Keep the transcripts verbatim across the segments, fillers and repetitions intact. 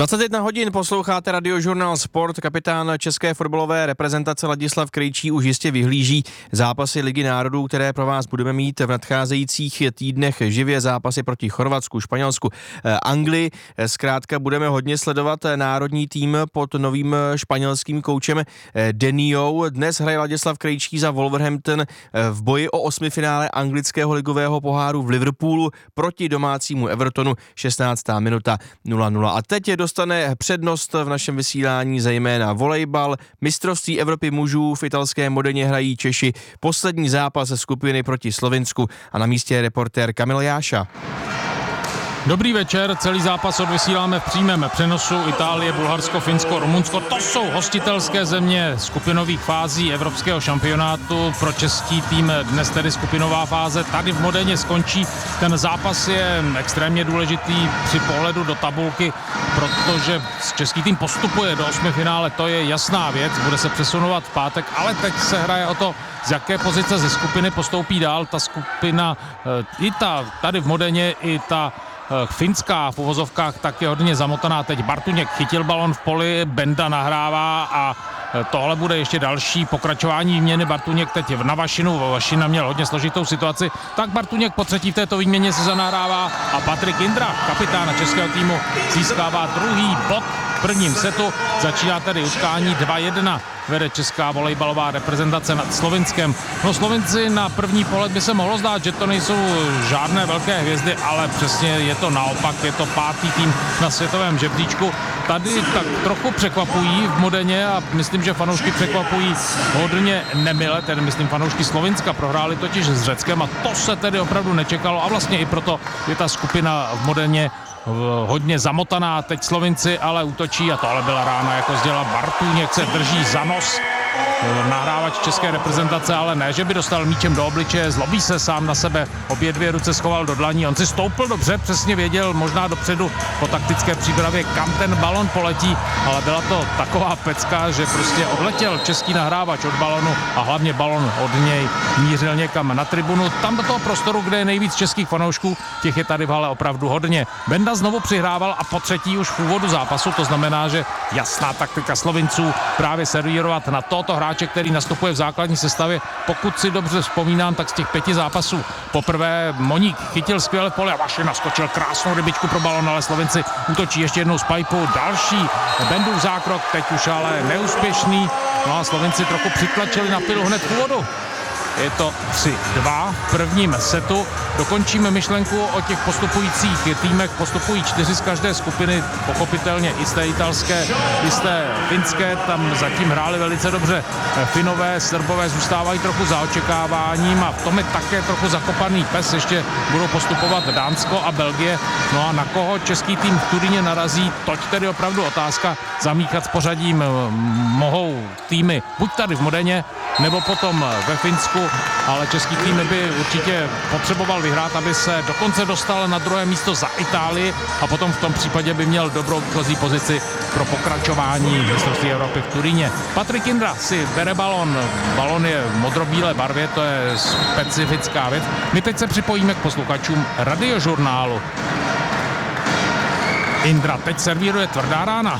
dvacet jedna hodin posloucháte Radiožurnál Sport. Kapitán české fotbalové reprezentace Ladislav Krejčí už jistě vyhlíží zápasy Ligy národů, které pro vás budeme mít v nadcházejících týdnech živě. Zápasy proti Chorvatsku, Španělsku, Anglii. Zkrátka budeme hodně sledovat národní tým pod novým španělským koučem Deniou. Dnes hraje Ladislav Krejčí za Wolverhampton v boji o osmifinále anglického ligového poháru v Liverpoolu proti domácímu Evertonu. šestnáctá minuta nula nula. A teď je dostane přednost v našem vysílání zejména volejbal. Mistrovství Evropy mužů v italské Modeně hrají Češi. Poslední zápas ze skupiny proti Slovinsku a na místě je reportér Kamil Jáša. Dobrý večer, celý zápas odvysíláme v přímém přenosu. Itálie, Bulharsko, Finsko, Rumunsko, to jsou hostitelské země skupinových fází evropského šampionátu. Pro český tým dnes tedy skupinová fáze tady v Modeně skončí. Ten zápas je extrémně důležitý při pohledu do tabulky, protože český tým postupuje do osmifinále, to je jasná věc, bude se přesunovat v pátek, ale teď se hraje o to, z jaké pozice ze skupiny postoupí dál. Ta skupina, i ta tady v Modeně, i ta finská v uvozovkách tak je hodně zamotaná. Teď Bartuněk chytil balon v poli, Benda nahrává a tohle bude ještě další pokračování výměny. Bartuněk teď v Navašinu, Vašina měl hodně složitou situaci, tak Bartuněk po třetí v této výměně se zanahrává a Patrik Indra, kapitána českého týmu, získává druhý bod v prvním setu. Začíná tedy utkání dva jedna. Vede česká volejbalová reprezentace nad Slovinskem. No Slovinci na první pohled by se mohlo zdát, že to nejsou žádné velké hvězdy, ale přesně je to naopak, je to pátý tým na světovém žebříčku. Tady tak trochu překvapují v Modeně a myslím, že fanoušky překvapují hodně nemile, tedy myslím fanoušky Slovinska, prohráli totiž s Řeckem a to se tedy opravdu nečekalo a vlastně i proto je ta skupina v Modeně hodně zamotaná. Teď Slovinci ale útočí a tohle byla rána jako sděla. Bartuněk se drží za nos, nahrávač české reprezentace, ale ne, že by dostal míčem do obličeje, zlobí se sám na sebe, obě dvě ruce schoval do dlaní, on si stoupil dobře, přesně věděl možná dopředu po taktické přípravě, kam ten balon poletí, ale byla to taková pecka, že prostě odletěl český nahrávač od balonu a hlavně balon od něj mířil někam na tribunu, tam do toho prostoru, kde je nejvíc českých fanoušků, těch je tady v hale opravdu hodně. Benda znovu přihrával a po třetí už v úvodu zápasu, to znamená, že jasná taktika Slovinců právě servírovat na tohoto hráče, který nastupuje v základní sestavě. Pokud si dobře vzpomínám, tak z těch pěti zápasů poprvé Moník chytil skvěle pole a Vašina naskočil krásnou rybičku pro balon, ale Slovenci útočí ještě jednou z pajpu. Další Bendův zákrok, teď už ale neúspěšný. No a Slovenci trochu přitlačili na pilu hned v úvodu. Je to tři dva v prvním setu. Dokončíme myšlenku o těch postupujících týmech. Postupují čtyři z každé skupiny, pochopitelně i z té italské, i z té finské. Tam zatím hráli velice dobře Finové, Srbové zůstávají trochu za očekáváním a v tom je také trochu zakopaný pes. Ještě budou postupovat Dánsko a Belgie. No a na koho český tým v Turíně narazí, toť tedy opravdu otázka. Zamíchat s pořadím mohou týmy buď tady v Modeně, nebo potom ve Finsku, ale český tým by určitě potřeboval vyhrát, aby se dokonce dostal na druhé místo za Itálii a potom v tom případě by měl dobrou výchozí pozici pro pokračování mistrovství Evropy v Turíně. Patrik Indra si bere balon, balon je v modrobílé barvě, to je specifická věc. My teď se připojíme k posluchačům Radiožurnálu. Indra teď servíruje, tvrdá rána.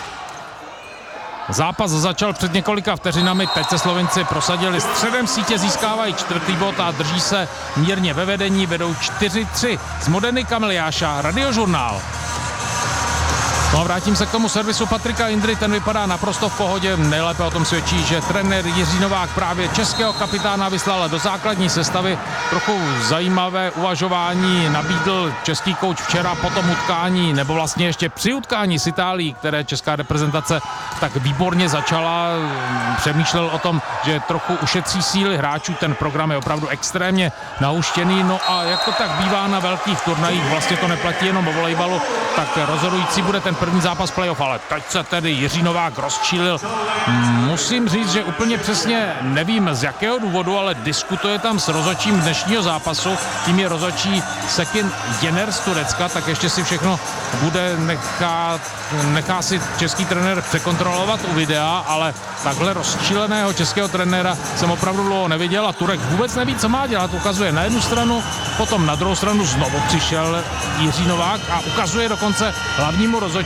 Zápas začal před několika vteřinami, teď se Slovenci prosadili středem sítě, získávají čtvrtý bod a drží se mírně ve vedení, vedou čtyři tři. Z Modeny Kamil Jáša, Radiožurnál. No a vrátím se k tomu servisu Patrika Indry, ten vypadá naprosto v pohodě, nejlépe o tom svědčí, že trenér Jiří Novák právě českého kapitána vyslal do základní sestavy. Trochu zajímavé uvažování nabídl český kouč včera po tom utkání, nebo vlastně ještě při utkání s Itálií, které česká reprezentace tak výborně začala, přemýšlel o tom, že trochu ušetří síly hráčů, ten program je opravdu extrémně nahuštěný, no a jak to tak bývá na velkých turnajích, vlastně to neplatí jenom o volejbalu, tak rozhodující bude ten první zápas playoff, ale teď se tedy Jiří Novák rozčílil. Musím říct, že úplně přesně nevím z jakého důvodu, ale diskutuje tam s rozhodčím dnešního zápasu, tím je rozhodčí Sekin Jener z Turecka, tak ještě si všechno bude nechat, nechá si český trenér překontrolovat u videa, ale takhle rozčíleného českého trenéra jsem opravdu dlouho neviděl a Turek vůbec neví, co má dělat, ukazuje na jednu stranu, potom na druhou stranu znovu přišel Jiří Novák a ukazuje dokonce hlavnímu rozhodčí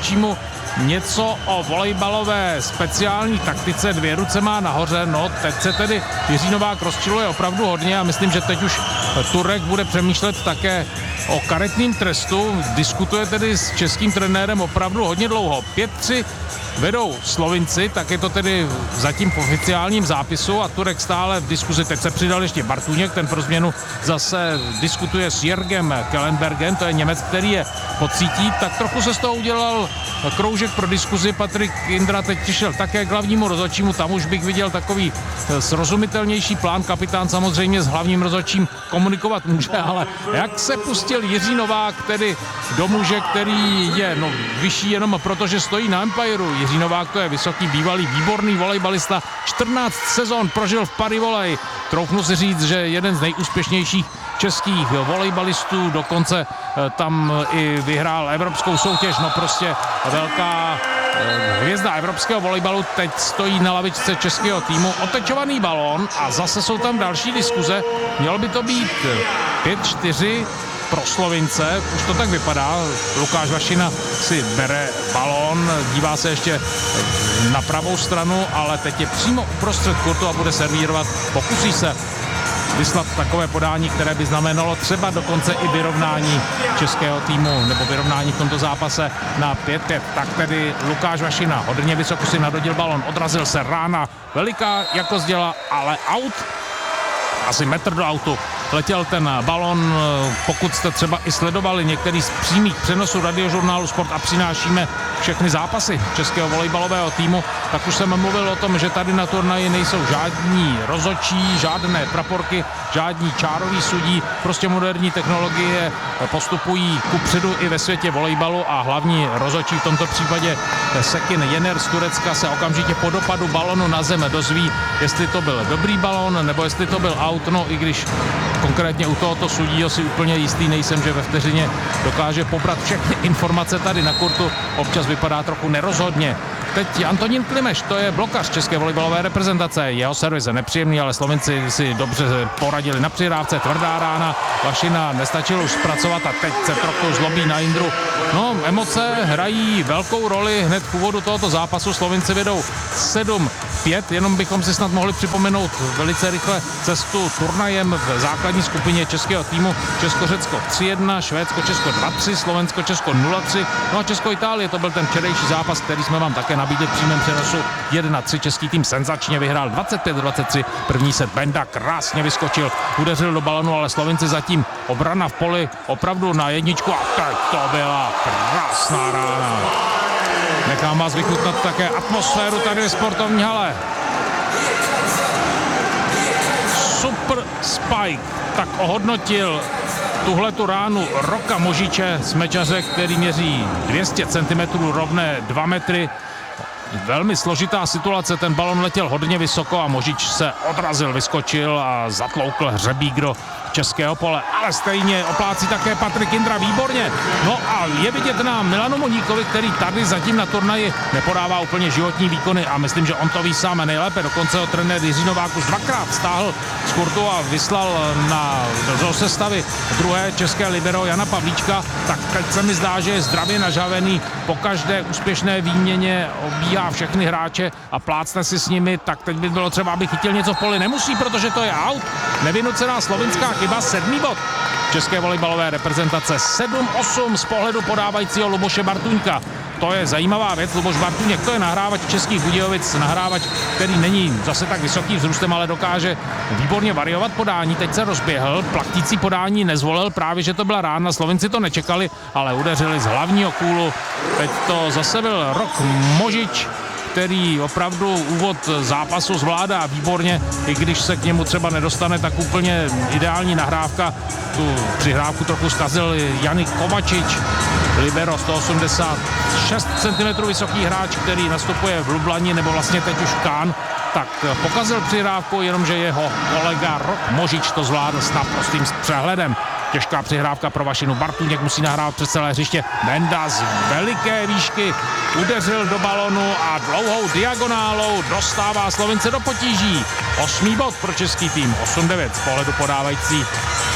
rozhodčímu něco o volejbalové speciální taktice, dvě ruce má nahoře, no teď se tedy Jiří Novák rozčiluje opravdu hodně a myslím, že teď už Turek bude přemýšlet také o karetním trestu, diskutuje tedy s českým trenérem opravdu hodně dlouho. pět tři vedou Slovinci, tak je to tedy zatím v oficiálním zápisu a Turek stále v diskuzi, teď se přidal ještě Bartůněk, ten pro změnu zase diskutuje s Jörgem Kellenbergem, to je Němec, který je pocítí, tak trochu se z toho udělal kroužek pro diskuzi. Patrik Indra teď přišel také k hlavnímu rozhodčímu, tam už bych viděl takový srozumitelnější plán, kapitán samozřejmě s hlavním rozhodčím komunikovat může, ale jak se pustil Jiří Novák tedy do muže, který je no, vyšší jenom proto, že stojí na umpireu. Jiří Novák to je vysoký, bývalý, výborný volejbalista, čtrnáct sezon prožil v Pari volej. Troufnu si říct, že jeden z nejúspěšnějších českých volejbalistů, dokonce tam i vyhrál evropskou soutěž, no prostě velká hvězda evropského volejbalu, teď stojí na lavičce českého týmu. Otečovaný balón a zase jsou tam další diskuze. Mělo by to být pět čtyři pro Slovince, už to tak vypadá. Lukáš Vašina si bere balón, dívá se ještě na pravou stranu, ale teď je přímo uprostřed kurtu a bude servírovat. Pokusí se vyslat takové podání, které by znamenalo třeba dokonce i vyrovnání českého týmu nebo vyrovnání v tomto zápase na pět pět. Tak tedy Lukáš Vašina hodně vysoko si nadhodil balon, odrazil se, rána veliká jako zděla, ale out, asi metr do autu letěl ten balon. Pokud jste třeba i sledovali některý z přímých přenosů radiožurnálu Sport a přinášíme všechny zápasy českého volejbalového týmu, tak už jsem mluvil o tom, že tady na turnaji nejsou žádní rozhodčí, žádné praporky, žádní čároví sudí, prostě moderní technologie postupují kupředu i ve světě volejbalu a hlavní rozhodčí, v tomto případě Sekin Jener z Turecka, se okamžitě po dopadu balonu na zem dozví, jestli to byl dobrý balon nebo jestli to byl out, no i když konkrétně u tohoto sudího si úplně jistý nejsem, že ve vteřině dokáže pobrat všechny informace tady na kurtu, občas vypadá trochu nerozhodně. Teď Antonín Klimeš, to je blokař české volejbalové reprezentace, jeho servis je nepříjemný, ale Slovenci si dobře poradili na přihrávce, tvrdá rána, Vašina nestačil už zpracovat a teď se trochu zlobí na Indru. No, emoce hrají velkou roli hned v úvodu tohoto zápasu, Slovenci vedou sedm pět, jenom bychom si snad mohli připomenout velice rychle cestu turnajem v základní skupině českého týmu. Česko-Řecko tři jedna, Švédsko-Česko dva tři, Slovensko-Česko nula tři, no a Česko-Itálie, to byl ten včerejší zápas, který jsme vám také nabídli v přímém přenosu. jedna tři, český tým senzačně vyhrál dvacet pět dvacet tři, první set Benda krásně vyskočil, udeřil do balonu, ale Slovenci zatím obrana v poli opravdu na jedničku a teď to byla krásná rána. Nechám vás vychutnat také atmosféru tady ve sportovní hale. Super Spike tak ohodnotil tuhletu ránu Roka Možiče, smečaře, který měří dvě stě centimetrů, rovné dva metry. Velmi složitá situace, ten balon letěl hodně vysoko a Možič se odrazil, vyskočil a zatloukl hřebík do českého pole, ale stejně oplácí také Patrik Indra výborně. No a je vidět na Milanu Moníkovi, který tady zatím na turnaji nepodává úplně životní výkony a myslím, že on to ví sám nejlépe. Dokonce ho trenér Jiří Novák už dvakrát stáhl z kurtu a vyslal na, do sestavy druhé české libero Jana Pavlíčka, tak teď se mi zdá, že je zdravě nažavený, po každé úspěšné výměně obíhá všechny hráče a plácne si s nimi, tak teď by bylo třeba, aby chytil něco v poli. Nemusí, protože to je out. Nevynucená slovinská chyba, sedmý bod české volejbalové reprezentace, sedm osm z pohledu podávajícího Luboše Bartuňka. To je zajímavá věc, Luboš Bartuněk, to je nahrávač českých Budějovic, nahrávač, který není zase tak vysoký vzrůstem, ale dokáže výborně variovat podání. Teď se rozběhl, plachtící podání nezvolil, právě že to byla rána, Slovenci to nečekali, ale udeřili z hlavního kůlu. Teď to zase byl Rok Možič, který opravdu úvod zápasu zvládá výborně, i když se k němu třeba nedostane tak úplně ideální nahrávka. Tu přihrávku trochu zkazil Janik Kovačič, libero sto osmdesát šest centimetrů vysoký hráč, který nastupuje v Lublani, nebo vlastně teď už Kán, tak pokazil přihrávku, jenomže jeho kolega Rok Možič to zvládl s naprostým přehledem. Těžká přihrávka pro Vašinu, Bartuněk musí nahrávat přes celé hřiště, Benda z veliké výšky udeřil do balonu a dlouhou diagonálou dostává Slovince do potíží. Osmý bod pro český tým, osm devět z pohledu podávající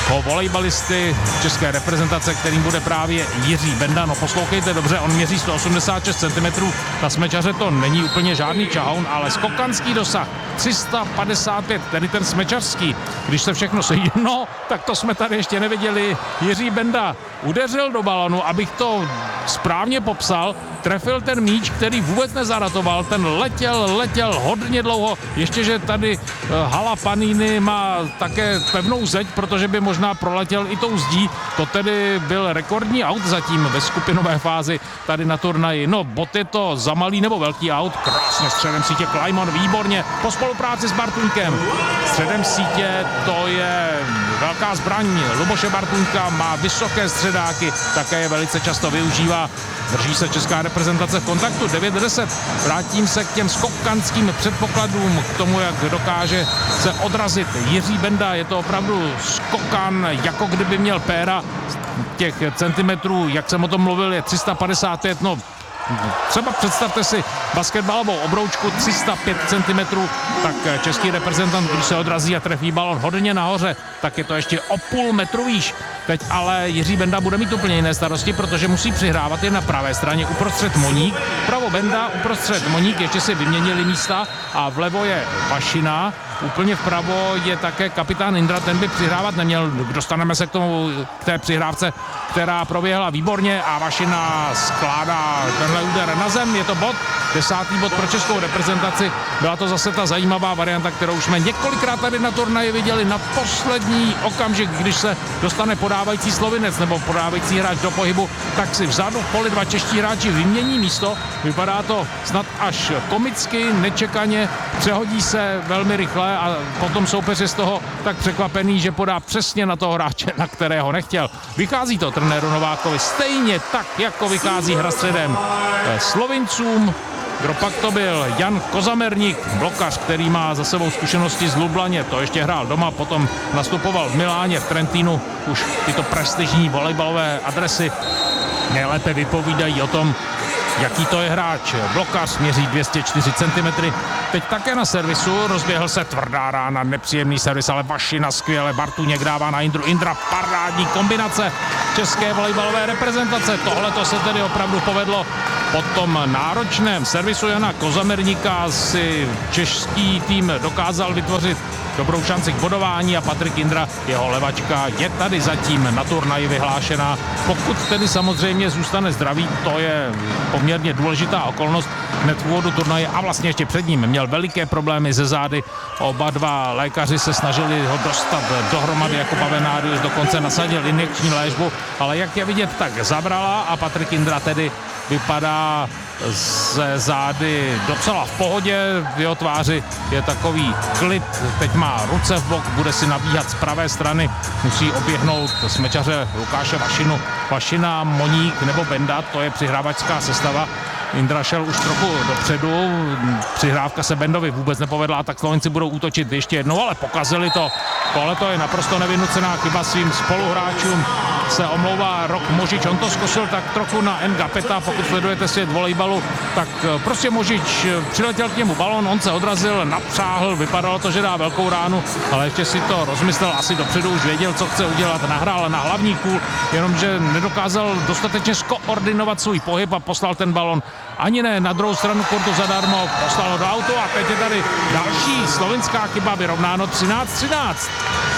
o volejbalisty české reprezentace, kterým bude právě Jiří Benda. No poslouchejte dobře, on měří sto osmdesát šest centimetrů, na smečaře to není úplně žádný čahoun, ale skokanský dosah tři sta padesát pět, tedy ten smečařský. Když se všechno sejde, no, tak to jsme tady ještě neviděli. Jiří Benda udeřil do balonu, abych to správně popsal, trefil ten míč, který vůbec nezaratoval, ten letěl, letěl hodně dlouho, ještě, že tady hala Panini má také pevnou zeď, protože by možná proletěl i tou zdí, to tedy byl rekordní aut zatím ve skupinové fázi tady na turnaji. No, bot je to za malý nebo velký aut, krásně středem sítě Klajmon, výborně, po spolupráci s Bartuňkem. Středem sítě to je velká zbraň Luboše Bartuňka, má vysoké středáky, také je velice často využívá. Drží se česká reprezentace v kontaktu devět deset. Vrátím se k těm skokanským předpokladům, k tomu, jak dokáže se odrazit Jiří Benda. Je to opravdu skokan, jako kdyby měl péra. Těch centimetrů, jak jsem o tom mluvil, je tři sta padesát pět, no třeba představte si basketbalovou obroučku tři sta pět centimetrů, tak český reprezentant, když se odrazí a trefí balon hodně nahoře, tak je to ještě o půl metru výš. Teď ale Jiří Benda bude mít úplně jiné starosti, protože musí přihrávat je na pravé straně uprostřed Moník, pravo Benda, uprostřed Moník, ještě si vyměnili místa a vlevo je Vašina, úplně vpravo je také kapitán Indra, ten by přihrávat neměl. Dostaneme se k tomu, k té přihrávce, která proběhla výborně a Vašina skládá tenhle úder na zem, je to bod, desátý bod pro českou reprezentaci. Byla to zase ta zajímavá varianta, kterou jsme několikrát tady na turnaji viděli na poslední okamžik, když se dostane podávající Slovinec nebo podávající hráč do pohybu, tak si vzadu v poli dva čeští hráči vymění místo. Vypadá to snad až komicky, nečekaně, přehodí se velmi rychle a potom soupeř je z toho tak překvapený, že podá přesně na toho hráče, na kterého nechtěl. Vychází to trenéru Novákovi stejně tak, jako vychází hra středem Slovincům. Kdo pak to byl? Jan Kozamerník, blokař, který má za sebou zkušenosti z Lublaně, to ještě hrál doma, potom nastupoval v Miláně, v Trentínu, už tyto prestižní volejbalové adresy nejlépe vypovídají o tom, jaký to je hráč. Blokař měří dvě stě čtyři centimetrů. Teď také na servisu, rozběhl se tvrdá rána, nepříjemný servis, ale Vašina skvěle, Bartuněk dává na Indru, Indra parádní kombinace české volejbalové reprezentace. Tohle to se tedy opravdu povedlo. Po tom náročném servisu Jana Kozamerníka si český tým dokázal vytvořit dobrou šanci k bodování a Patrik Indra, jeho levačka, je tady zatím na turnaji vyhlášená. Pokud tedy samozřejmě zůstane zdravý, to je poměrně důležitá okolnost hned v úvodu turnaje a vlastně ještě před ním měl veliké problémy ze zády. Oba dva lékaři se snažili ho dostat dohromady, jako Pavenárius dokonce nasadil injekční léčbu, ale jak je vidět, tak zabrala a Patrik Indra tedy vypadá ze zády docela v pohodě, v jeho tváři je takový klid, teď má ruce v bok, bude si nabíhat z pravé strany, musí oběhnout smečaře Lukáše Vašinu. Vašina, Moník nebo Benda, to je přihrávačská sestava. Indra šel už trochu dopředu, přihrávka se Bendovi vůbec nepovedla, tak Slovenci budou útočit ještě jednou, ale pokazili to. Tohle to je naprosto nevynucená chyba svým spoluhráčům. Se omlouvá Rok Možič, on to zkusil tak trochu na Ngapeta, pokud sledujete svět volejbalu, tak prostě Možič přiletěl k němu balon, on se odrazil, napřáhl, vypadalo to, že dá velkou ránu, ale ještě si to rozmyslel asi dopředu, už věděl, co chce udělat, nahrál na hlavní kůl, jenomže nedokázal dostatečně skoordinovat svůj pohyb a poslal ten balon ani ne na druhou stranu kurtu zadarmo, poslal ho do auto a teď je tady další slovinská chyba, vyrovnáno třináct třináct.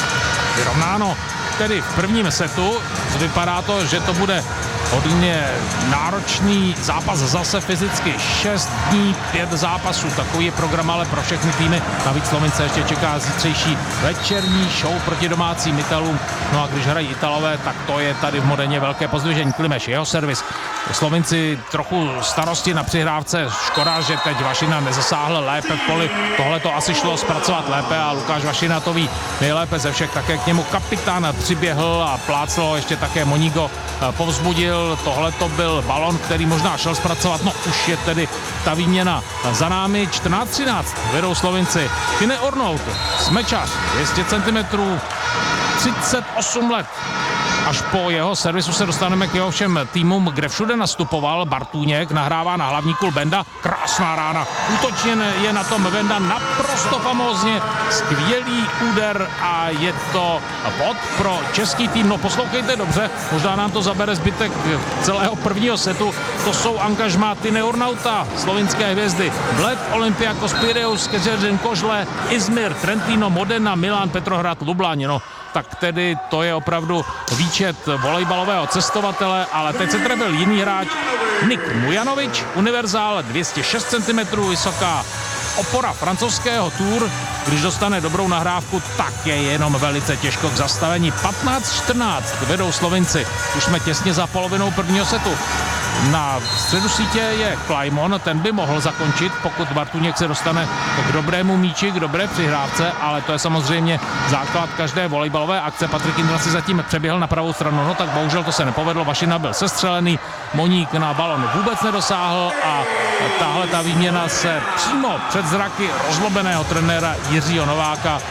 Vyrovnáno tedy v prvním setu, vypadá to, že to bude hodně náročný zápas, zase fyzicky šest dní, pět zápasů, takový je program ale pro všechny týmy, navíc Slovince ještě čeká zítřejší večerní show proti domácím Italům, no a když hrají Italové, tak to je tady v Modeně velké pozdvižení. Klimeš, jeho servis, Slovinci trochu starosti na přihrávce, škoda, že teď Vašina nezasáhl lépe v poli, tohle to asi šlo zpracovat lépe a Lukáš Vašina to ví nejlépe ze všech, také k němu kapitán přiběhl a pláclo, ještě také Monígo povzbudil, tohle to byl balon, který možná šel zpracovat, no už je tedy ta výměna za námi, čtrnáct třináct vedou Slovinci. Tine Ornout, smečař, dvě stě centimetrů, třicet osm let. Až po jeho servisu se dostaneme k jeho všem týmům, kde všude nastupoval. Bartůněk nahrává na hlavní kul Benda. Krásná rána. Útočně je na tom Benda naprosto famózně. Skvělý úder a je to bod pro český tým. No poslouchejte dobře, možná nám to zabere zbytek celého prvního setu. To jsou angažmá Tine Urnauta, slovinské hvězdy. Bled, Olympiakos Pireus, Keřeřin, Kožle, Izmir, Trentino, Modena, Milan, Petrohrad, Lublaň. No, tak tedy to je opravdu výčet volejbalového cestovatele, ale teď se trefil jiný hráč, Nik Mujanovič, univerzál, dvě stě šest centimetrů vysoká opora francouzského Tour. Když dostane dobrou nahrávku, tak je jenom velice těžko k zastavení. patnáct čtrnáct vedou Slovinci. Už jsme těsně za polovinou prvního setu. Na středu sítě je Klajmon, ten by mohl zakončit, pokud Bartůněk se dostane k dobrému míči, k dobré přihrávce, ale to je samozřejmě základ každé volejbalové akce. Patrik Indra si zatím přeběhl na pravou stranu, no tak bohužel to se nepovedlo, Vašina byl sestřelený, Moník na balon vůbec nedosáhl a tahle ta výměna se přímo před zraky rozlobeného trenéra Jiřího Nováka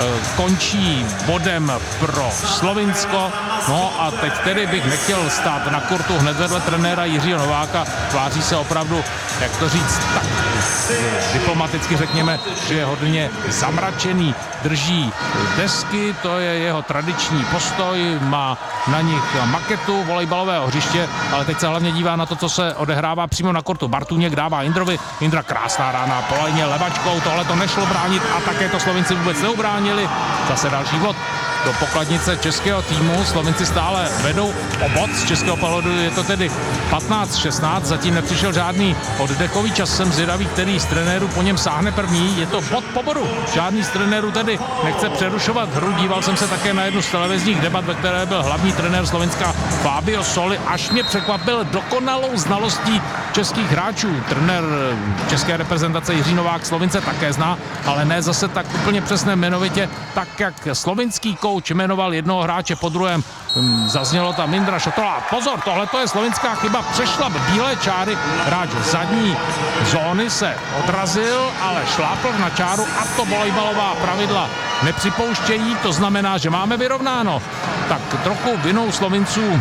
končí bodem pro Slovinsko. No a teď tedy bych nechtěl stát na kurtu hned vedle trenéra Jiřího Nováka. Tváří se opravdu, jak to říct, tak diplomaticky řekněme, že je hodně zamračený. Drží desky, to je jeho tradiční postoj, má na nich maketu volejbalového hřiště, ale teď se hlavně dívá na to, co se odehrává přímo na kurtu. Bartůněk dává Indrovi, Indra krásná rána po lajně levačkou, tohle to nešlo bránit a také to Slovinci vůbec neubránili. Zase další bod do pokladnice českého týmu. Slovinci stále vedou o bod. Z českého pohledu je to tedy patnáct šestnáct. Zatím nepřišel žádný oddechový čas. Jsem zvědavý, který z trenérů po něm sáhne první. Je to bod po bodu. Žádný z trenérů tedy nechce přerušovat hru. Díval jsem se také na jednu z televizních debat, ve které byl hlavní trenér Slovenska Fabio Soli. Až mě překvapil dokonalou znalostí českých hráčů. Trenér české reprezentace Jiří Novák Slovince také zná, ale ne zase tak úplně přesně jmenovitě, tak jak slovinský kouč jmenoval jednoho hráče po druhém. Zaznělo tam Indra Šotola. Pozor, tohle to je slovinská chyba. Přešla bílé čáry. Hráč zadní zóny se odrazil, ale šlápl na čáru a to volejbalová pravidla nepřipouštějí. To znamená, že máme vyrovnáno. Tak trochu vinou Slovinců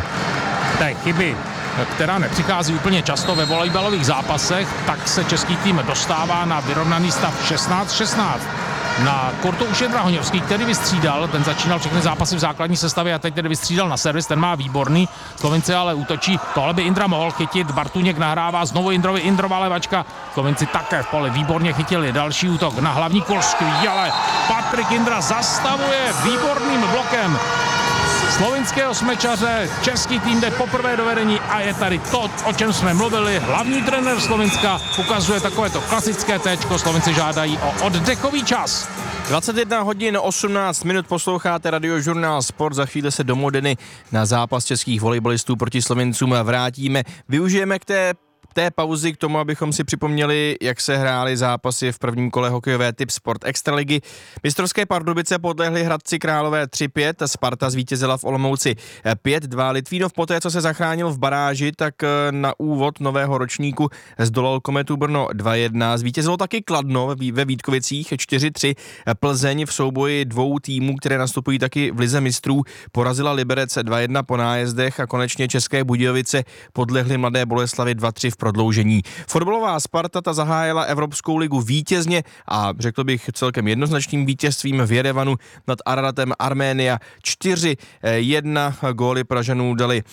té chyby, která nepřichází úplně často ve volejbalových zápasech, tak se český tým dostává na vyrovnaný stav šestnáct šestnáct. Na kurtu už je Drahoňovský, který vystřídal, ten začínal všechny zápasy v základní sestavě a teď tedy vystřídal na servis, ten má výborný. Slovinci ale útočí, tohle by Indra mohl chytit, Bartůněk nahrává znovu Indrovi, Indrová levačka. Slovinci také v poli výborně chytili další útok na hlavní kul, skvěle. Patrik Indra zastavuje výborným blokem slovinského smečaře, český tým jde poprvé do vedení a je tady to, o čem jsme mluvili. Hlavní trenér Slovinska ukazuje takovéto klasické téčko, Slovinci žádají o oddechový čas. dvacet jedna hodin osmnáct minut posloucháte Radiožurnál Sport, za chvíli se do Modeny na zápas českých volejbalistů proti Slovincům vrátíme. Využijeme k té té pauzy k tomu, abychom si připomněli, jak se hrály zápasy v prvním kole hokejové Tip Sport Extraligy. Mistrovské Pardubice podlehly Hradci Králové tři pět, Sparta zvítězila v Olomouci pět dva. Litvínov poté, co se zachránil v baráži, tak na úvod nového ročníku zdolal Kometu Brno dva jedna. Zvítězilo taky Kladno ve Vítkovicích čtyři tři. Plzeň v souboji dvou týmů, které nastupují taky v lize mistrů, porazila Liberec dva jedna po nájezdech a konečně České Budějovice podlehly Mladé Boleslavi dva tři v prodloužení. Fotbalová Sparta ta zahájila Evropskou ligu vítězně a řekl bych celkem jednoznačným vítězstvím v Jerevanu nad Araratem Arménia čtyři jedna. Góly Pražanů dali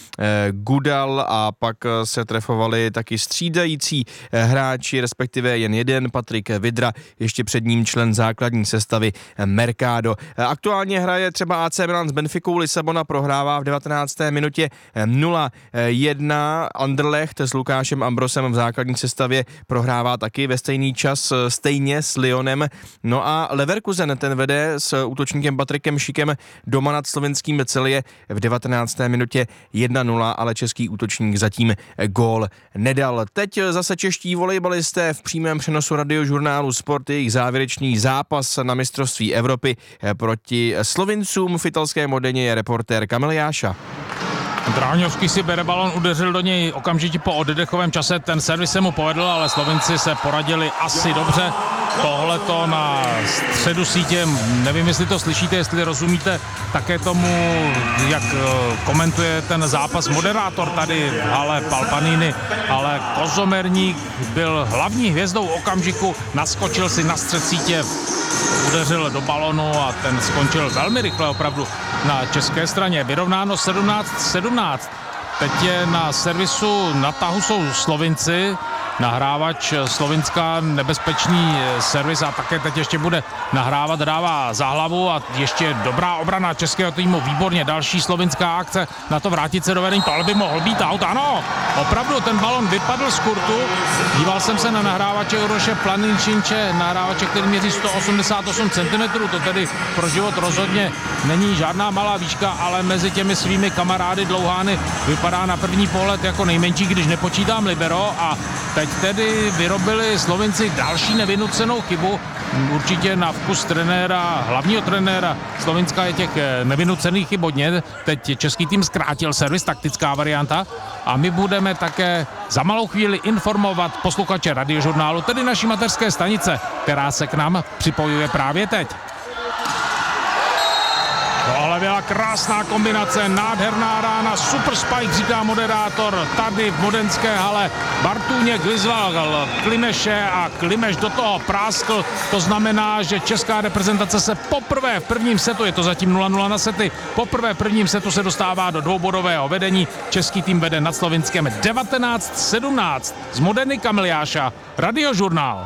Gudal a pak se trefovali taky střídající hráči, respektive jen jeden, Patrik Vidra, ještě před ním člen základní sestavy Mercado. Aktuálně hraje třeba A C Milan s Benficou, Lisabona prohrává v devatenácté minutě nula jedna. Anderlecht s Lukášem Ambrosem v základní sestavě prohrává taky ve stejný čas, stejně s Lyonem. No a Leverkusen, ten vede s útočníkem Patrikem Šikem doma nad slovenským Celje v devatenácté minutě jedna nula, ale český útočník zatím gól nedal. Teď zase čeští volejbalisté v přímém přenosu Radiožurnálu Sport, jejich závěrečný zápas na mistrovství Evropy proti Slovincům. V italské Modeně je reportér Kamil Jáša. Dráňovský si bere balon, udeřil do něj okamžitě po oddechovém čase, ten servis se mu povedl, ale Slovinci se poradili asi dobře. Tohleto na středu sítě, nevím, jestli to slyšíte, jestli rozumíte také tomu, jak komentuje ten zápas moderátor tady v hale Palpanini, ale Kozomerník byl hlavní hvězdou okamžiku, naskočil si na střed sítě, udeřil do balonu a ten skončil velmi rychle opravdu na české straně. Vyrovnáno sedmnáct sedmnáct. Teď je na servisu na tahu jsou Slovinci, nahrávač slovinská, nebezpečný servis a také teď ještě bude nahrávat, dává za hlavu a ještě dobrá obrana českého týmu, výborně, další slovinská akce, na to vrátit se do vedení, tohle by mohl být aut, ano, opravdu ten balon vypadl z kurtu, díval jsem se na nahrávače Uroše Planinčinče, nahrávače, který měří sto osmdesát osm centimetrů, to tedy pro život rozhodně není žádná malá výška, ale mezi těmi svými kamarády dlouhány vypadá na první pohled jako nejmenší, když nepočítám libero a teď tedy vyrobili Slovinci další nevynucenou chybu, určitě na vkus trenéra, hlavního trenéra Slovinska je těch nevynucených chyb hodně. Teď český tým zkrátil servis, taktická varianta a my budeme také za malou chvíli informovat posluchače Radiožurnálu, tedy naší mateřské stanice, která se k nám připojuje právě teď. Tohle byla krásná kombinace, nádherná rána, super spike, říká moderátor, tady v modenské hale. Bartůněk vyzval Klimeše a Klimeš do toho práskl, to znamená, že česká reprezentace se poprvé v prvním setu, je to zatím nula nula na sety, poprvé v prvním setu se dostává do dvoubodového vedení, český tým vede nad Slovinskem devatenáct sedmnáct. Z Modeny Kamiliáša, Radiožurnál.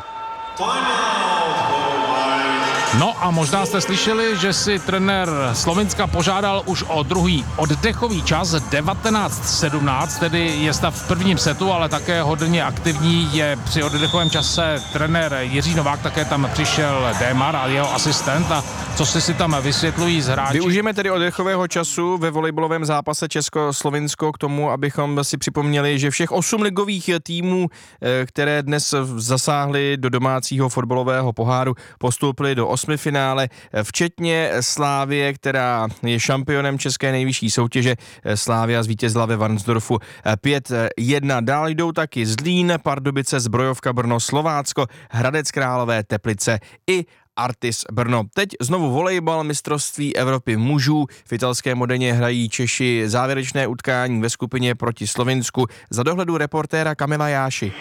No a možná jste slyšeli, že si trenér Slovinska požádal už o druhý oddechový čas devatenáct sedmnáct, tedy je stav v prvním setu, ale také hodně aktivní je při oddechovém čase trenér Jiří Novák, také tam přišel Démar a jeho asistent a co si si tam vysvětlují z hráči. Využijeme tedy oddechového času ve volejbalovém zápase Česko-Slovinsko k tomu, abychom si připomněli, že všech osm ligových týmů, které dnes zasáhly do domácího fotbalového poháru, postoupily do osmi finále, včetně Slávie, která je šampionem české nejvyšší soutěže. Slávia zvítězila ve Varnsdorfu pět jedna. Dál jdou taky Zlín, Pardubice, Zbrojovka Brno, Slovácko, Hradec Králové, Teplice i Artis Brno. Teď znovu volejbal, mistrovství Evropy mužů. V italské Modeně hrají Češi závěrečné utkání ve skupině proti Slovinsku. Za dohledu reportéra Kamila Jáši.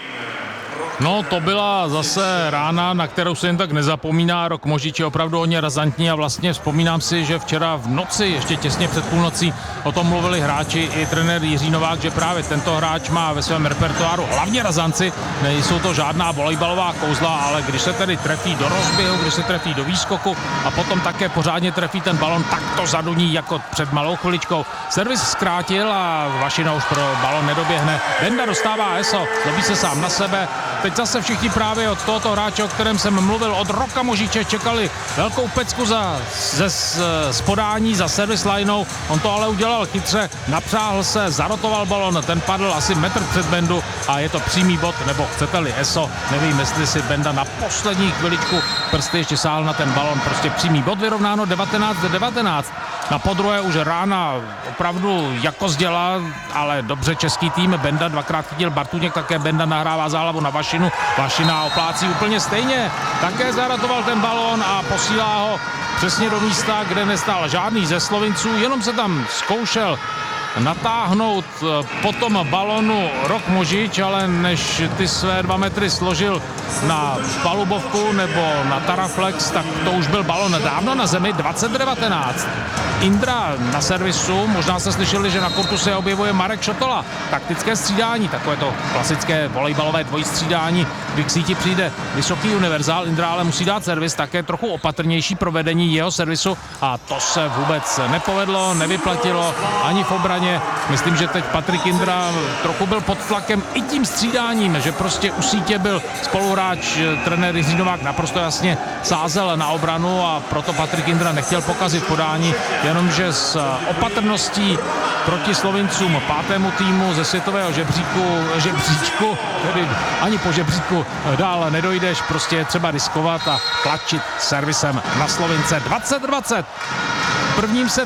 No, to byla zase rána, na kterou se jen tak nezapomíná. Rok Možič je opravdu hodně razantní a vlastně vzpomínám si, že včera v noci, ještě těsně před půlnocí, o tom mluvili hráči i trenér Jiří Novák, že právě tento hráč má ve svém repertoáru hlavně razanci. Nejsou to žádná volejbalová kouzla, ale když se tedy trefí do rozběhu, když se trefí do výskoku a potom také pořádně trefí ten balon, tak to zaduní jako před malou chviličkou. Servis zkrátil a Vašina už pro balon nedoběhne. Benda dostává eso, dobí se sám na sebe. Teď zase všichni právě od tohoto hráče, o kterém jsem mluvil, od Roka Možiče, čekali velkou pecku za, ze, z podání za service lineou. On to ale udělal chytře, napřáhl se, zarotoval balon, ten padl asi metr před Bendu a je to přímý bod, nebo chcete-li eso, nevím, jestli si Benda na poslední chviličku prsty ještě sáhl na ten balon, prostě přímý bod, vyrovnáno devatenáct devatenáct. Na podruhé už rána opravdu jako zděla, ale dobře český tým, Benda dvakrát chytil Bartůněk, také Benda nahrává záhlavu na Vašinu, Vašina oplácí úplně stejně, také zarotoval ten balón a posílá ho přesně do místa, kde nestál žádný ze Slovinců, jenom se tam zkoušel natáhnout po tom balonu Rok Možič, ale než ty své dva metry složil na palubovku nebo na Taraflex, tak to už byl balon dávno na zemi, dvacet devatenáct. Indra na servisu, možná jste slyšeli, že na kurtu se objevuje Marek Šotola. Taktické střídání, takové to klasické volejbalové dvojstřídání, kdy k síti přijde vysoký univerzál, Indra ale musí dát servis, také trochu opatrnější provedení jeho servisu a to se vůbec nepovedlo, nevyplatilo ani v obraně. Myslím, že teď Patrik Indra trochu byl pod tlakem i tím střídáním, že prostě u sítě byl spoluhráč, trenér Jiří Novák naprosto jasně sázel na obranu a proto Patrik Indra nechtěl pokazit podání, jenomže s opatrností proti Slovincům, pátému týmu ze světového žebříku, žebříčku, tedy ani po žebříku dál nedojdeš, prostě je třeba riskovat a tlačit servisem na Slovince. dvacet dvacet v prvním setu.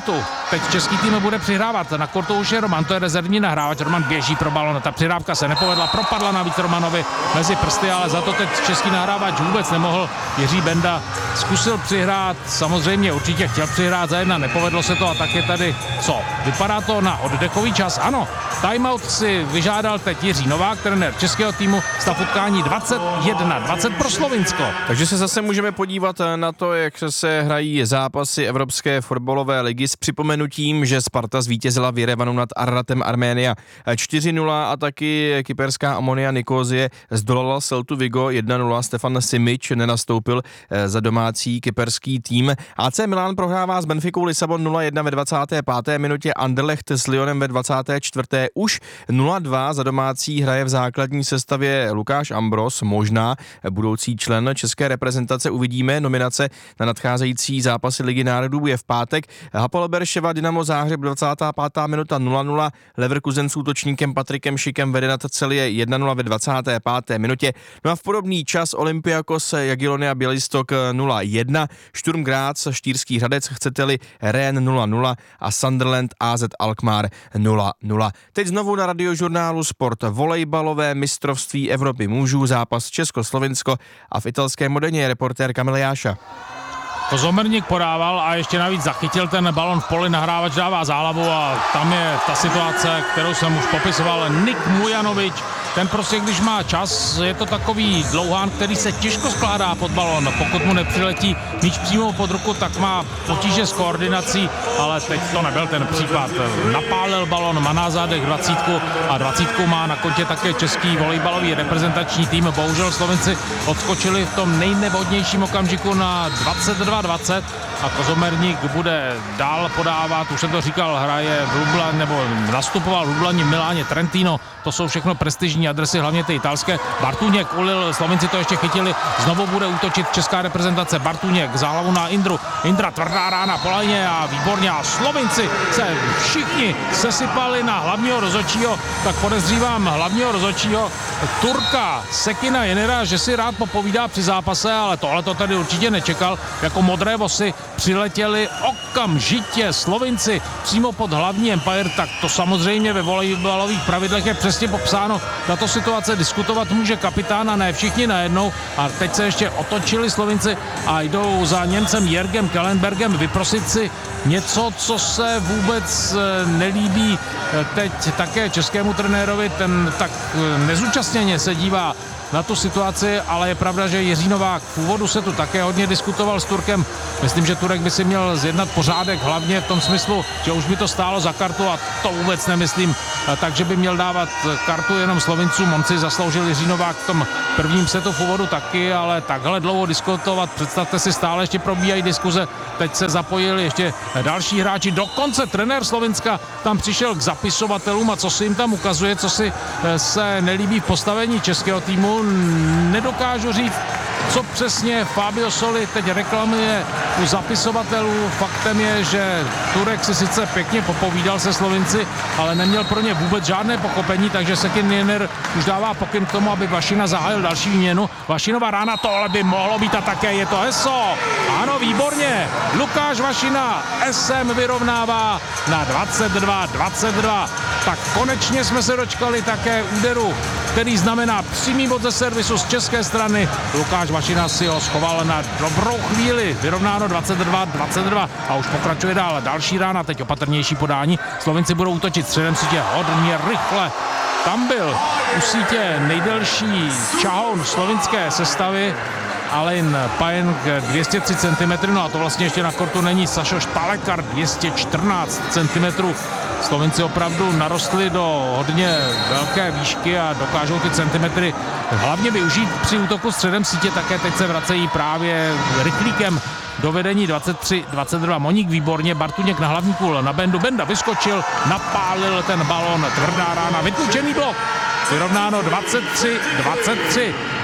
teď český tým bude přihrávat. Na kortu už je Roman, to je rezervní nahrávač. Roman běží pro balon, ta přihrávka se nepovedla, propadla navíc Romanovi mezi prsty, ale za to teď český nahrávač vůbec nemohl. Jiří Benda zkusil přihrát, samozřejmě určitě chtěl přihrát za jedna, nepovedlo se to a tak je tady co? Vypadá to na oddechový čas, ano. Timeout si vyžádal teď Jiří Novák, trenér českého týmu, stav utkání dvacet jedna dvacet pro Slovinsko. Takže se zase můžeme podívat na to, jak se hrají zápasy Evropské fotbalové ligy s připomenutím, že Sparta zvítězila v Jerevanu nad Aratem Arménia čtyři nula a taky kyperská Omonia Nikozie zdolala Celtu Vigo jedna nula. Stefan Simic nenastoupil za domácí kyperský tým. A C Milan prohrává s Benficou Lisabon nula jedna ve dvacáté páté minutě, Anderlecht s Lyonem ve dvacáté čtvrté už nula dva. Za domácí hraje v základní sestavě Lukáš Ambros, možná budoucí člen české reprezentace, uvidíme. Nominace na nadcházející zápasy Ligy národů je v pátek. Hapoel Berševa Dynamo Záhřeb dvacátá pátá minuta nula nula, Leverkusen s útočníkem Patrikem Šikem vede nad Celie jedna nula ve dvacáté páté minutě. No a v podobný čas Olympiakos Jagiellonia Bělistok nula jedna, Sturm Graz Štýrský Hradec, chcete-li Rennes nula nula a Sunderland A Z Alkmaar nula nula. Teď znovu na Radiožurnálu Sport volejbalové mistrovství Evropy mužů, zápas Česko-Slovinsko a v italském Modeně je reportér Kamil Jáša. Kozomerník podával a ještě navíc zachytil ten balon v poli, nahrávač dává zálavu a tam je ta situace, kterou jsem už popisoval. Nik Mujanovič, ten prostě, když má čas, je to takový dlouhán, který se těžko skládá pod balon. Pokud mu nepřiletí míč přímo pod ruku, tak má potíže s koordinací, ale teď to nebyl ten případ. Napálil balon, má na zádech dvacítku a dvacítku má na kontě také český volejbalový reprezentační tým. Bohužel Slovenci odskočili v tom nejnevhodnějším okamžiku na dvacet dva dvacet a Kozomerník bude dál podávat, už jsem to říkal, hraje v Lublani, nebo nastupoval v Lublani, Miláně, Trentino, to jsou všechno prestižní adresy, hlavně ty italské. Bartuněk ulil, Slovenci to ještě chytili, znovu bude útočit česká reprezentace, Bartuněk, záhlavu na Indru, Indra tvrdá rána po lajně a výborně a Slovenci se všichni sesypali na hlavního rozhodčího, tak podezřívám hlavního rozhodčího Turka Sekina Jenera, že si rád popovídá při zápase, ale tohle to tady určitě nečekal, jako modré vosy přiletěli okamžitě Slovinci přímo pod hlavní empire, tak to samozřejmě ve volejbalových pravidlech je přesně popsáno. Tato situace diskutovat může kapitán a ne všichni najednou a teď se ještě otočili Slovinci a jdou za Němcem Jürgem Kellenbergem vyprosit si něco, co se vůbec nelíbí teď také českému trenérovi, ten tak nezúčastněně se dívá na tu situaci, ale je pravda, že Jiří Novák v úvodu se tu také hodně diskutoval s Turkem. Myslím, že Turek by si měl zjednat pořádek, hlavně v tom smyslu, že už by to stálo za kartu a to vůbec nemyslím, takže by měl dávat kartu jenom Slovincům. On si zasloužil Jiří Novák v tom prvním setu v úvodu taky, ale takhle dlouho diskutovat, představte si, stále ještě probíhají diskuze, teď se zapojili ještě další hráči, dokonce trenér Slovinska tam přišel k zapisovatelům a co si jim tam ukazuje, co si se nelíbí v postavení českého týmu, nedokážu říct, co přesně Fabio Soli teď reklamuje u zapisovatelů. Faktem je, že Turek si sice pěkně popovídal se Slovinci, ale neměl pro ně vůbec žádné pochopení, takže Sekin Jenner už dává pokyn k tomu, aby Vašina zahájil další výměnu. Vašinová rána, tohle by mohlo být a také je to Eso. Ano, výborně. Lukáš Vašina S M vyrovnává na dvacet dva dvacet dva. Tak konečně jsme se dočkali také úderu, který znamená přímý bod ze servisu z české strany. Lukáš Vašina si ho schoval na dobrou chvíli. Vyrovnáno dvacet dva dvacet dva a už pokračuje dál. Další rána, teď opatrnější podání. Slovenci budou útočit středem sítě hodně rychle. Tam byl u sítě nejdelší čahoun slovinské sestavy Alen Pajen dvě stě tři centimetrů, no a to vlastně ještě na kortu není Sašo Štalekar dvě stě čtrnáct centimetrů. Slovenci opravdu narostli do hodně velké výšky a dokážou ty centimetry hlavně využít při útoku středem sítě, také teď se vracejí právě rychlíkem do vedení dvacet tři dvacet dva. Moník výborně, Bartuněk na hlavní půl na Bendu, Benda vyskočil, napálil ten balon, tvrdá rána, vytlučený blok. Vyrovnáno dvacet tři dvacet tři.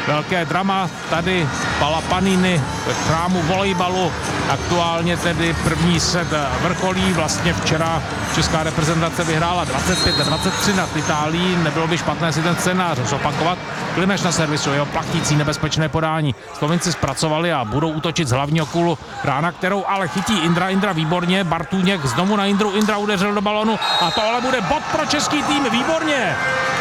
velké drama tady Palapaniny v chrámu volejbalu. Aktuálně tedy první set vrcholí. Vlastně včera česká reprezentace vyhrála dvacet pět dvacet tři nad Itálií. Nebylo by špatné si ten scénář zopakovat. Klimeš na servisu, jeho platící nebezpečné podání. Slovinci zpracovali a budou útočit z hlavního kůlu. Rána, kterou ale chytí Indra. Indra výborně. Bartůněk znovu na Indru. Indra udeřil do balonu a to ale bude bod pro český tým. Výborně!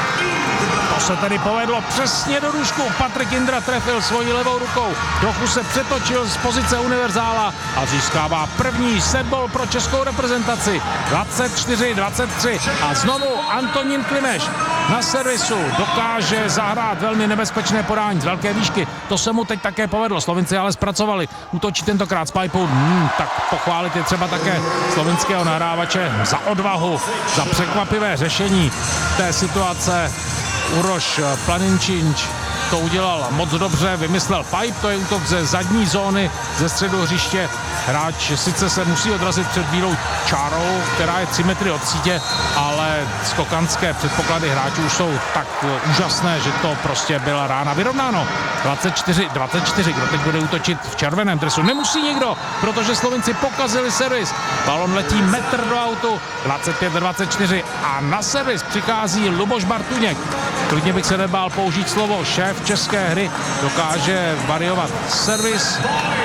To se tedy povedlo přesně do růžku. Patrik Indra trefil svojí levou rukou. Trochu se přetočil z pozice univerzála a získává první setball pro českou reprezentaci. dvacet čtyři dvacet tři a znovu Antonín Klimeš na servisu dokáže zahrát velmi nebezpečné podání z velké výšky. To se mu teď také povedlo. Slovinci ale zpracovali. Útočí tentokrát s pajpou. Hmm, tak pochválit je třeba také slovinského nahrávače za odvahu, za překvapivé řešení té situace. Uroš Planinčinč to udělal moc dobře, vymyslel pipe, to je útok ze zadní zóny, ze středu hřiště. Hráč sice se musí odrazit před bílou čárou, která je tři metry od sítě, ale skokanské předpoklady hráčů jsou tak úžasné, že to prostě byla rána. Vyrovnáno dvacet čtyři dvacet čtyři, kdo teď bude útočit v červeném dresu? Nemusí nikdo, protože Slovinci pokazili servis. Balon letí metr do autu, dvacet pět dvacet čtyři a na servis přichází Luboš Bartůněk. Klidně bych se nebál použít slovo šéf české hry, dokáže variovat servis,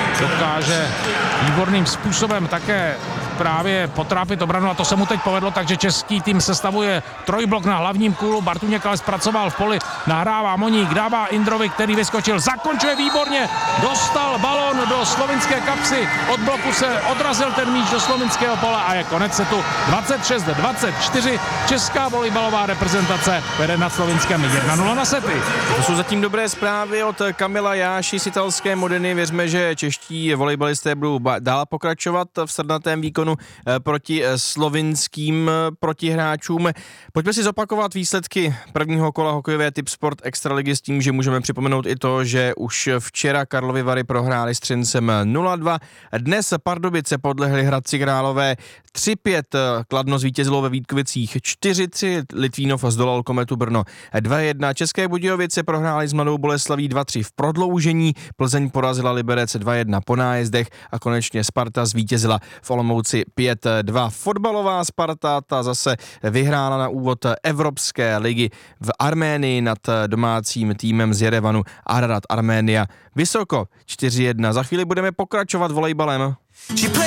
dokáže výborným způsobem také právě potrápit obranu a to se mu teď povedlo, takže český tým sestavuje trojblok na hlavním kůlu. Bartůněk ale zpracoval v poli, nahrává Moník, dává Indrovi, který vyskočil, zakončuje výborně, dostal balón do slovinské kapsy, od bloku se odrazil ten míč do slovinského pole a je konec setu dvacet šest dvacet čtyři. Česká volejbalová reprezentace vede nad Slovinskem jedna nula na sety. To jsou zatím dobré zprávy od Kamila Jáši z italské Modeny. Věřme, že čeští volejbalisté budou dál pokračovat v srdnatém výkonu proti slovinským protihráčům. Pojďme si zopakovat výsledky prvního kola hokejové Tipsport Extraligy s tím, že můžeme připomenout i to, že už včera Karlovy Vary prohráli s Třincem nula dva. Dnes Pardubice podlehli Hradci Králové tři pět, Kladno zvítězilo ve Vítkovicích čtyři tři, Litvínov zdolal Kometu Brno dva jedna, České Budějovice prohráli s Mladou Boleslaví dva tři v prodloužení, Plzeň porazila Liberec dva jedna po nájezdech a konečně Sparta zvítězila v Olomouci pět dva. Fotbalová Sparta ta zase vyhrála na úvod Evropské ligy v Arménii nad domácím týmem z Jerevanu Ararat Arménia vysoko čtyři jedna. Za chvíli budeme pokračovat volejbalem.